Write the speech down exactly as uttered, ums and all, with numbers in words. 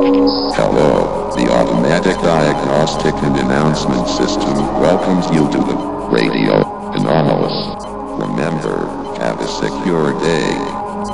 Hello, the automatic diagnostic and announcement system welcomes you to the Radio Anomalous. Remember, have a secure day.